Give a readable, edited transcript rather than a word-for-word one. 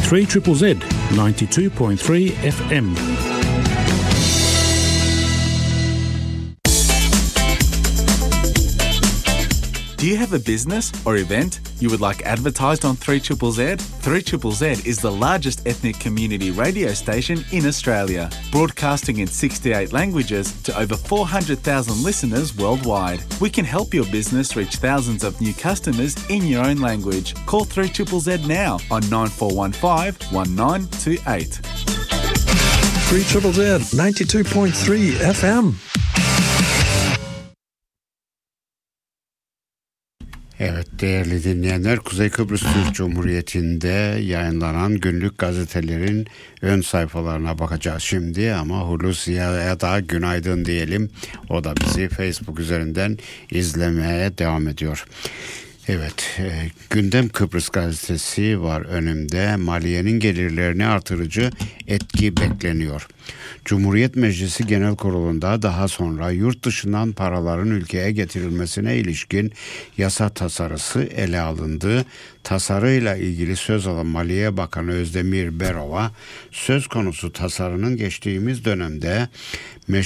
3ZZZ 92.3 FM. Do you have a business or event you would like advertised on 3ZZZ? 3ZZZ is the largest ethnic community radio station in Australia, broadcasting in 68 languages to over 400,000 listeners worldwide. We can help your business reach thousands of new customers in your own language. Call 3ZZZ now on 9415 1928. 3ZZZ 92.3 FM. Evet değerli dinleyenler, Kuzey Kıbrıs Türk Cumhuriyeti'nde yayınlanan günlük gazetelerin ön sayfalarına bakacağız şimdi ama Hulusi'ye da günaydın diyelim. O da bizi Facebook üzerinden izlemeye devam ediyor. Evet, Gündem Kıbrıs gazetesi var önümde. Maliyenin gelirlerini artırıcı etki bekleniyor. Cumhuriyet Meclisi Genel Kurulu'nda daha sonra yurt dışından paraların ülkeye getirilmesine ilişkin yasa tasarısı ele alındı. Tasarıyla ilgili söz alan Maliye Bakanı Özdemir Berova, söz konusu tasarının geçtiğimiz dönemde